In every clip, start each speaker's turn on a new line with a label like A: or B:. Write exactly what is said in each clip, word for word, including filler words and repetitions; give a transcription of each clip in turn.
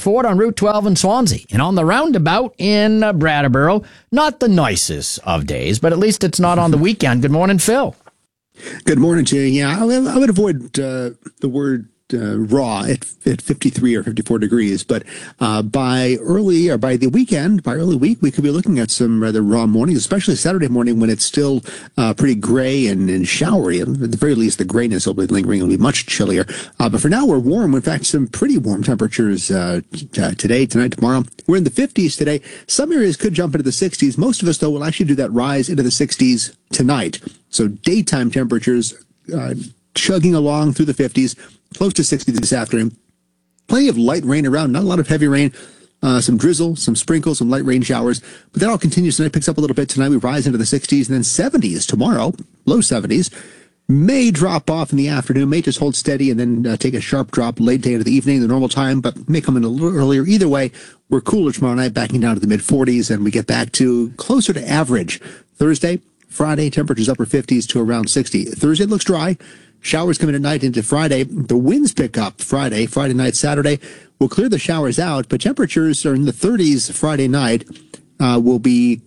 A: Ford on Route twelve in Swansea. And on the roundabout in uh, Brattleboro, not the nicest of days, but at least it's not on the weekend. Good morning, Phil.
B: Good morning, Jay. Yeah, I would, I would avoid uh, the word uh, raw at, at fifty-three or fifty-four degrees. But uh, by early or by the weekend, by early week, we could be looking at some rather raw mornings, especially Saturday morning when it's still uh, pretty gray and, and showery. At the very least, the grayness will be lingering. It'll be much chillier. Uh, but for now, we're warm. In fact, some pretty warm temperatures uh, t- today, tonight, tomorrow. We're in the fifties today. Some areas could jump into the sixties. Most of us, though, will actually do that rise into the sixties tonight. So daytime temperatures uh, chugging along through the fifties, close to sixty this afternoon. Plenty of light rain around, not a lot of heavy rain. Uh, some drizzle, some sprinkles, some light rain showers. But that all continues tonight, picks up a little bit tonight. We rise into the sixties and then seventies tomorrow, low seventies. May drop off in the afternoon, may just hold steady and then uh, take a sharp drop late day into the evening, the normal time, but may come in a little earlier. Either way, we're cooler tomorrow night, backing down to the mid forties, and we get back to closer to average. Thursday, Friday, temperatures upper fifties to around sixty. Thursday looks dry. Showers come in at night into Friday. The winds pick up Friday, Friday night, Saturday. We'll clear the showers out, but temperatures are in the thirties Friday night. Uh, will be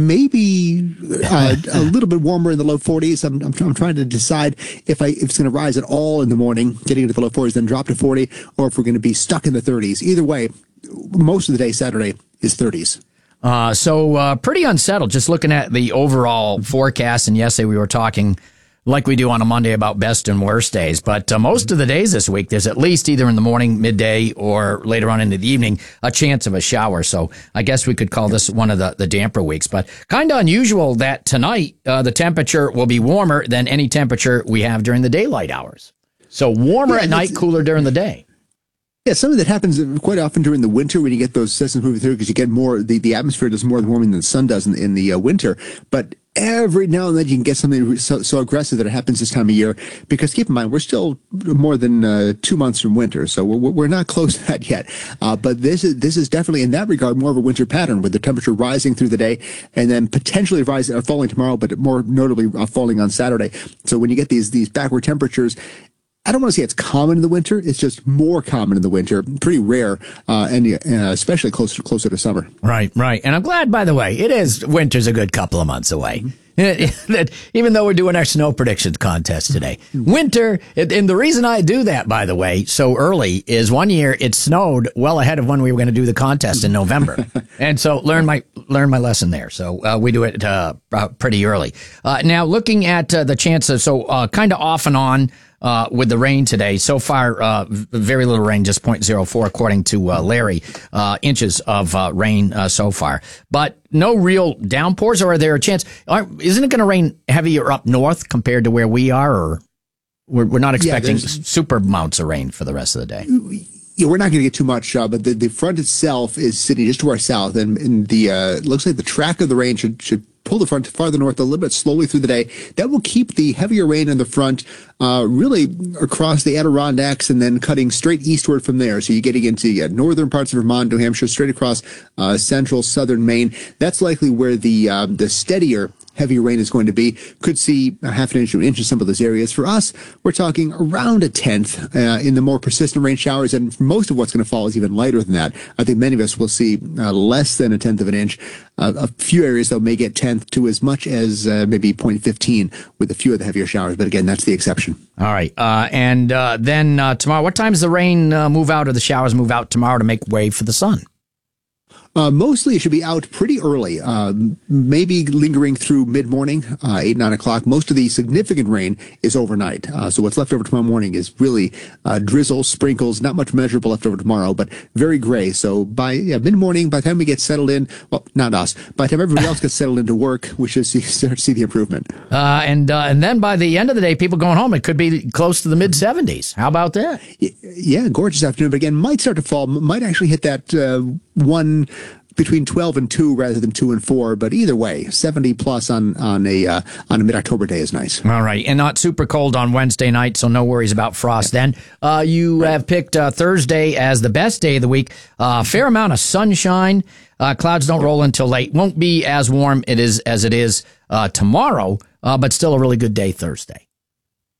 B: maybe uh, a little bit warmer in the low forties. I'm, I'm, I'm trying to decide if I if it's going to rise at all in the morning, getting into the low forties, then drop to forty, or if we're going to be stuck in the thirties. Either way, most of the day Saturday is thirties.
A: Uh, so uh, pretty unsettled, just looking at the overall forecast. And yesterday we were talking like we do on a Monday about best and worst days. But uh, most of the days this week, there's at least either in the morning, midday, or later on into the evening, a chance of a shower. So I guess we could call this one of the, the damper weeks. But kind of unusual that tonight uh, the temperature will be warmer than any temperature we have during the daylight hours. So warmer
B: yeah,
A: at night, cooler during the day.
B: Yeah, something that happens quite often during the winter when you get those systems moving through because you get more, the, the atmosphere does more warming than the sun does in, in the uh, winter. But every now and then you can get something so, so aggressive that it happens this time of year because keep in mind, we're still more than uh, two months from winter. So we're, we're not close to that yet. Uh, but this is, this is definitely in that regard more of a winter pattern with the temperature rising through the day and then potentially rising or falling tomorrow, but more notably uh, falling on Saturday. So when you get these, these backward temperatures, I don't want to say it's common in the winter. It's just more common in the winter, pretty rare, uh, and uh, especially closer closer to summer.
A: Right, right. And I'm glad, by the way, it is winter's a good couple of months away. Mm-hmm. Even though we're doing our snow predictions contest today. Winter, and the reason I do that, by the way, so early is one year it snowed well ahead of when we were going to do the contest in November. And so learn my learn my lesson there. So uh, we do it uh, pretty early. Uh, now, looking at uh, the chances, so uh, kind of off and on, Uh, with the rain today. So far, uh, very little rain, just zero point zero four according to uh, Larry, uh, inches of uh, rain uh, so far. But no real downpours, or are there a chance? Are, isn't it going to rain heavier up north compared to where we are, or we're, we're not expecting yeah, super amounts of rain for the rest of the day?
B: Yeah, we're not going to get too much, uh, but the, the front itself is sitting just to our south, and, and the uh, looks like the track of the rain should should pull the front farther north a little bit slowly through the day. That will keep the heavier rain in the front uh, really across the Adirondacks and then cutting straight eastward from there. So you're getting into uh, northern parts of Vermont, New Hampshire, straight across uh, central, southern Maine. That's likely where the uh, the steadier heavier rain is going to be. Could see a half an inch to an inch in some of those areas. For us, we're talking around a tenth uh, in the more persistent rain showers, and most of what's going to fall is even lighter than that. I think many of us will see uh, less than a tenth of an inch. Uh, a few areas, though, may get tenth to as much as uh, maybe zero point one five with a few of the heavier showers. But again, that's the exception.
A: All right. Uh, and uh, then uh, tomorrow, what time does the rain uh, move out or the showers move out tomorrow to make way for the sun?
B: Uh, mostly it should be out pretty early, uh, maybe lingering through mid-morning, uh, eight, nine o'clock. Most of the significant rain is overnight. Uh, so what's left over tomorrow morning is really uh, drizzle, sprinkles, not much measurable left over tomorrow, but very gray. So by yeah, mid-morning, by the time we get settled in, well, not us, by the time everybody else gets settled into work, we should see, start to see the improvement.
A: Uh, and uh, and then by the end of the day, people going home, it could be close to the mid-seventies. How about that?
B: Yeah, gorgeous afternoon, but again, might start to fall, might actually hit that uh, one between twelve and two rather than two and four, but either way, seventy plus on on a uh, on a mid-October day is nice.
A: All right, and not super cold on Wednesday night, so no worries about frost. Yeah. Then uh, you right. have picked uh, Thursday as the best day of the week. A uh, fair amount of sunshine. Uh, clouds don't roll until late. Won't be as warm it is as it is uh, tomorrow, uh, but still a really good day Thursday.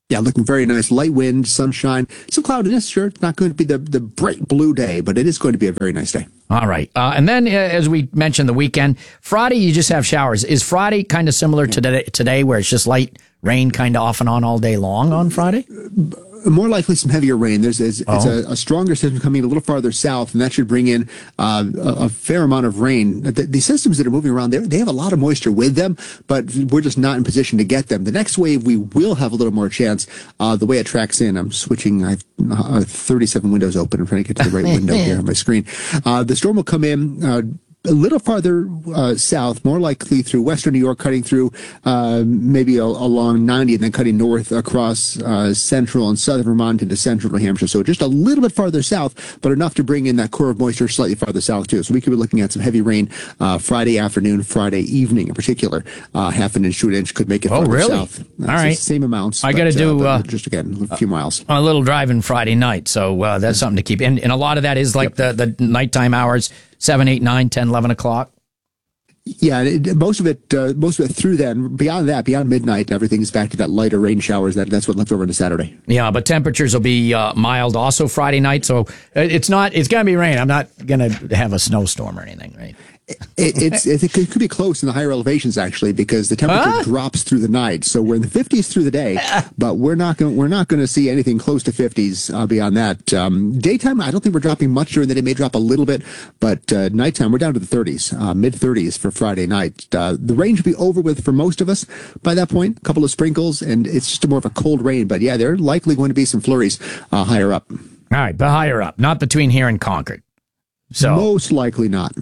B: Yeah, looking very nice. Light wind, sunshine, some cloudiness. Sure, it's not going to be the, the bright blue day, but it is going to be a very nice day.
A: All right. Uh, and then, uh, as we mentioned, the weekend, Friday, you just have showers. Is Friday kind of similar to today, today, where it's just light rain kind of off and on all day long on Friday?
B: More likely some heavier rain. There's, there's
A: oh.
B: it's a, a stronger system coming a little farther south, and that should bring in uh, a, a fair amount of rain. The, the systems that are moving around, they have a lot of moisture with them, but we're just not in position to get them. The next wave, we will have a little more chance. Uh, the way it tracks in, I'm switching. I have uh, thirty-seven windows open. I'm trying to get to the right window here on my screen. Uh, the storm will come in Uh, a little farther uh, south, more likely through western New York, cutting through uh, maybe a, along ninety and then cutting north across uh, central and southern Vermont into central New Hampshire. So just a little bit farther south, but enough to bring in that core of moisture slightly farther south too. So we could be looking at some heavy rain uh, Friday afternoon, Friday evening in particular. Uh, half an inch to an inch could make it
A: oh,
B: farther
A: really?
B: south. Uh,
A: All right.
B: Same amounts.
A: I got to do
B: uh,
A: uh,
B: just again a few miles.
A: A little driving Friday night. So uh, that's something to keep. And, and a lot of that is like yep. the, the nighttime hours, seven, eight, nine, ten, eleven o'clock.
B: Yeah, it, most of it, uh, most of it through then. Beyond that, beyond midnight, everything's back to that lighter rain showers. That that's what left over into Saturday.
A: Yeah, but temperatures will be uh, mild also Friday night. So it's not. It's gonna be rain. I'm not gonna have a snowstorm or anything, right?
B: It, it's it, it could be close in the higher elevations actually, because the temperature huh? drops through the night. So we're in the fifties through the day, but we're not going we're not going to see anything close to fifties uh, beyond that. Um, daytime, I don't think we're dropping much during the day. It may drop a little bit, but uh, nighttime we're down to the thirties, uh, mid thirties for Friday night. Uh, the rain should be over with for most of us by that point. A couple of sprinkles, and it's just more of a cold rain. But yeah, there are likely going to be some flurries uh, higher up.
A: All right, but higher up, not between here and Concord. So
B: most likely not.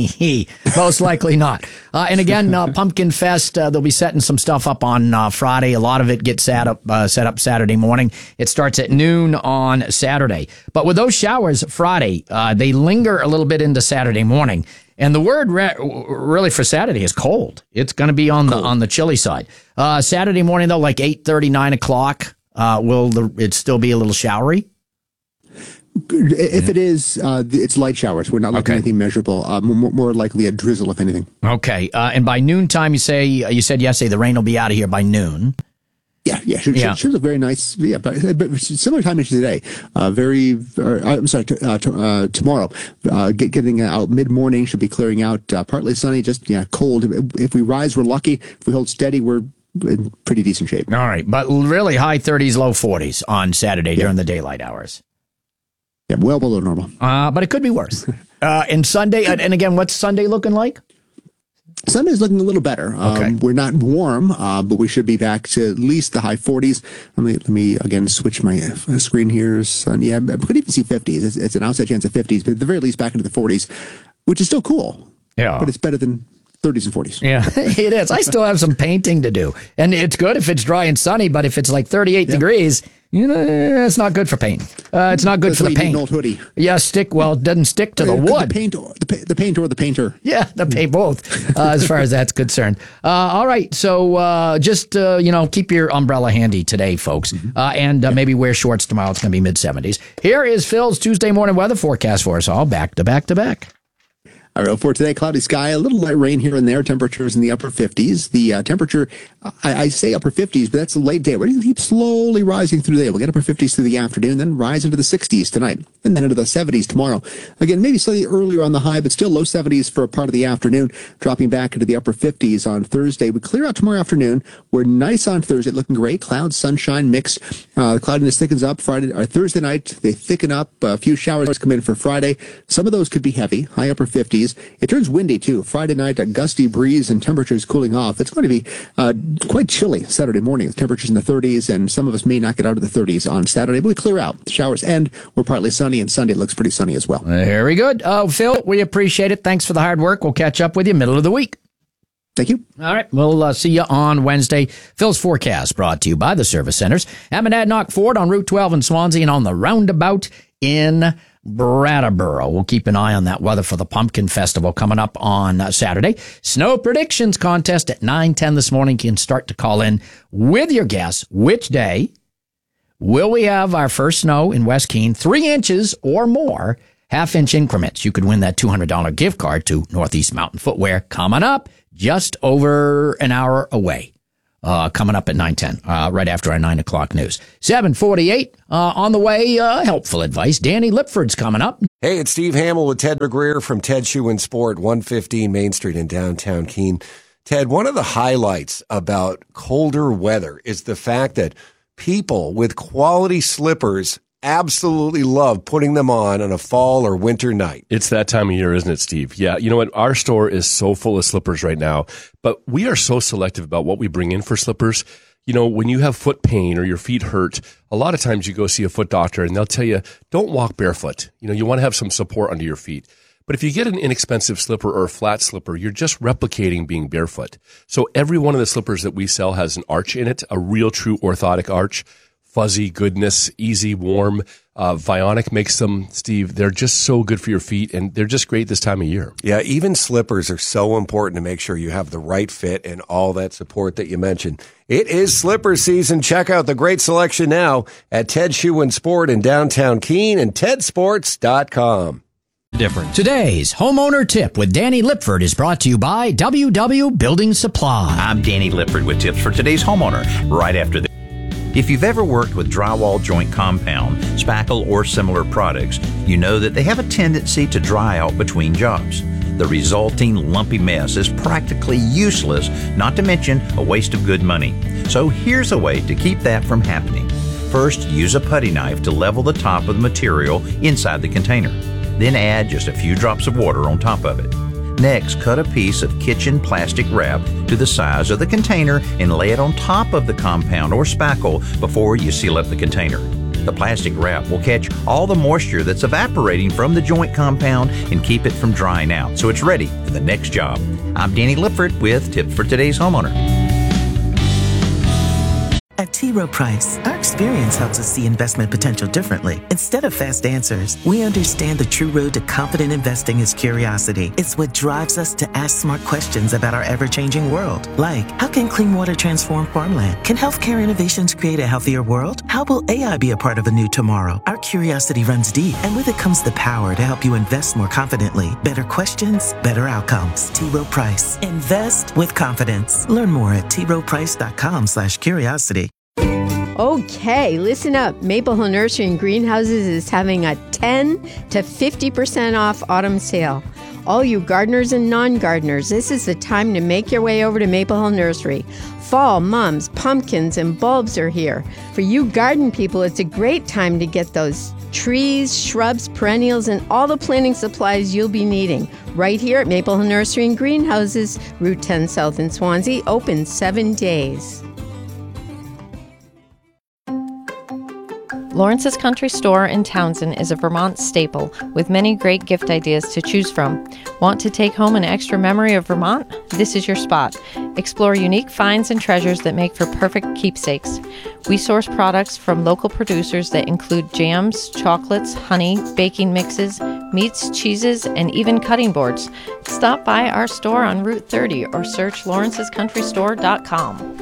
A: Most likely not. Uh, and again, uh, Pumpkin Fest, uh, they'll be setting some stuff up on uh, Friday. A lot of it gets set up, uh, set up Saturday morning. It starts at noon on Saturday. But with those showers Friday, uh, they linger a little bit into Saturday morning. And the word re- really for Saturday is cold. It's going to be on cold. the on the chilly side. Uh, Saturday morning, though, like eight thirty, nine o'clock, uh, will the, it still be a little showery?
B: If it is, uh, it's light showers. We're not looking okay. at anything measurable. Uh, more, more likely a drizzle, if anything.
A: Okay. Uh, and by noontime, you say you said yesterday the rain will be out of here by noon.
B: Yeah, yeah, should, yeah. Should, should look very nice. Yeah, but, but similar time as today. Uh, very, uh, I'm sorry, t- uh, t- uh, tomorrow. Uh, get, getting out mid morning, should be clearing out. Uh, partly sunny, just yeah, cold. If we rise, we're lucky. If we hold steady, we're in pretty decent shape.
A: All right, but really high thirties, low forties on Saturday yeah. during the daylight hours.
B: Yeah, well below normal.
A: Uh, but it could be worse. Uh, and Sunday, and again, what's Sunday looking like?
B: Sunday's looking a little better. Um,
A: okay.
B: We're not warm, uh, but we should be back to at least the high forties. Let me, let me again, switch my screen here. Sun, yeah, I could even see fifties. It's, it's an outside chance of fifties, but at the very least back into the forties, which is still cool.
A: Yeah.
B: But it's better than thirties and forties.
A: Yeah, it is. I still have some painting to do. And it's good if it's dry and sunny, but if it's like thirty-eight yep. degrees, you know, it's not good for painting. Uh, it's not good
B: That's
A: for the paint.
B: An old hoodie.
A: Yeah, stick. Well, it doesn't stick to the wood.
B: The paint, or, the, the paint or the painter.
A: Yeah, the paint both, uh, as far as that's concerned. Uh, all right, so uh, just uh, you know, keep your umbrella handy today, folks, mm-hmm. uh, and uh, yep. maybe wear shorts tomorrow. It's going to be mid seventies. Here is Phil's Tuesday morning weather forecast for us all, back to back to back.
B: All right, for today, cloudy sky, a little light rain here and there, temperatures in the upper fifties. The uh, temperature, I, I say upper fifties, but that's a late day. We're going to keep slowly rising through the day. We'll get upper fifties through the afternoon, then rise into the sixties tonight, and then into the seventies tomorrow. Again, maybe slightly earlier on the high, but still low seventies for a part of the afternoon, dropping back into the upper fifties on Thursday. We clear out tomorrow afternoon. We're nice on Thursday, looking great. Clouds, sunshine mixed. Uh, the cloudiness thickens up Friday or Thursday night. They thicken up. A few showers come in for Friday. Some of those could be heavy, high upper fifties. It turns windy, too. Friday night, a gusty breeze and temperatures cooling off. It's going to be uh, quite chilly Saturday morning with temperatures in the thirties, and some of us may not get out of the thirties on Saturday, but we clear out. The showers end. We're partly sunny, and Sunday looks pretty sunny as well.
A: Very good. Uh, Phil, we appreciate it. Thanks for the hard work. We'll catch up with you middle of the week.
B: Thank you.
A: All right. We'll uh, see you on Wednesday. Phil's forecast brought to you by the service centers at Monadnock Ford on Route twelve in Swansea and on the roundabout in Brattleboro. We'll keep an eye on that weather for the Pumpkin Festival coming up on uh, Saturday. Snow predictions contest at nine ten this morning. You can start to call in with your guess. Which day will we have our first snow in West Keene? Three inches or more, half inch increments. You could win that two hundred dollars gift card to Northeast Mountain Footwear coming up just over an hour away. uh, coming up at nine ten, uh, right after our nine o'clock news. seven forty-eight, uh, on the way, uh, helpful advice. Danny Lipford's coming up.
C: Hey, it's Steve Hamill with Ted McGreer from Ted Shoe and Sport, one fifteen Main Street in downtown Keene. Ted, one of the highlights about colder weather is the fact that people with quality slippers absolutely love putting them on on a fall or winter night.
D: It's that time of year, isn't it, Steve? Yeah. You know what? Our store is so full of slippers right now, but we are so selective about what we bring in for slippers. You know, when you have foot pain or your feet hurt, a lot of times you go see a foot doctor and they'll tell you, don't walk barefoot. You know, you want to have some support under your feet. But if you get an inexpensive slipper or a flat slipper, you're just replicating being barefoot. So every one of the slippers that we sell has an arch in it, a real true orthotic arch. Fuzzy goodness, easy, warm. Uh, Vionic makes them, Steve. They're just so good for your feet, and they're just great this time of year.
C: Yeah, even slippers are so important to make sure you have the right fit and all that support that you mentioned. It is slipper season. Check out the great selection now at Ted Shoe and Sport in downtown Keene and ted sports dot com.
A: Different. Today's homeowner tip with Danny Lipford is brought to you by W W Building Supply.
E: I'm Danny Lipford with tips for today's homeowner right after this. If you've ever worked with drywall joint compound, spackle, or similar products, you know that they have a tendency to dry out between jobs. The resulting lumpy mess is practically useless, not to mention a waste of good money. So here's a way to keep that from happening. First, use a putty knife to level the top of the material inside the container. Then add just a few drops of water on top of it. Next, cut a piece of kitchen plastic wrap to the size of the container and lay it on top of the compound or spackle before you seal up the container. The plastic wrap will catch all the moisture that's evaporating from the joint compound and keep it from drying out, so it's ready for the next job. I'm Danny Lipford with tips for today's homeowner.
F: At T. Rowe Price, our experience helps us see investment potential differently. Instead of fast answers, we understand the true road to confident investing is curiosity. It's what drives us to ask smart questions about our ever-changing world. Like, how can clean water transform farmland? Can healthcare innovations create a healthier world? How will A I be a part of a new tomorrow? Our curiosity runs deep, and with it comes the power to help you invest more confidently. Better questions, better outcomes. T. Rowe Price. Invest with confidence. Learn more at t rowe price dot com slash curiosity.
G: Okay, listen up. Maple Hill Nursery and Greenhouses is having a ten to fifty percent off autumn sale. All you gardeners and non-gardeners, this is the time to make your way over to Maple Hill Nursery. Fall, mums, pumpkins, and bulbs are here. For you garden people, it's a great time to get those trees, shrubs, perennials, and all the planting supplies you'll be needing. Right here at Maple Hill Nursery and Greenhouses, Route ten South in Swansea, open seven days.
H: Lawrence's Country Store in Townsend is a Vermont staple with many great gift ideas to choose from. Want to take home an extra memory of Vermont? This is your spot. Explore unique finds and treasures that make for perfect keepsakes. We source products from local producers that include jams, chocolates, honey, baking mixes, meats, cheeses, and even cutting boards. Stop by our store on Route thirty or search lawrences country store dot com.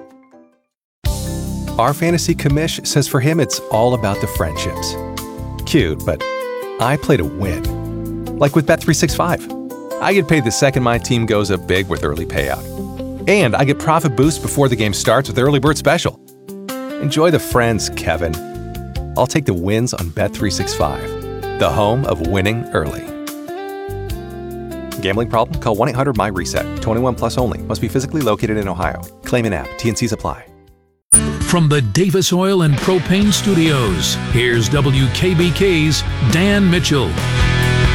I: Our fantasy commish says for him it's all about the friendships. Cute, but I play to win. Like with Bet three sixty-five. I get paid the second my team goes up big with early payout. And I get profit boost before the game starts with Early Bird Special. Enjoy the friends, Kevin. I'll take the wins on Bet three sixty-five, the home of winning early. Gambling problem? Call one eight hundred M Y reset. twenty-one plus only. Must be physically located in Ohio. Claim in app. T and Cs apply.
J: From the Davis Oil and Propane Studios, here's W K B K's Dan Mitchell.